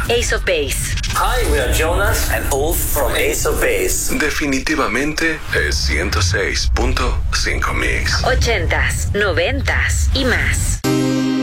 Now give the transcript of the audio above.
Ace of Base. Hi, we are Jonas and Ulf from Ace of Base. Definitivamente es 106.5 Mix. 80s, 90s y más.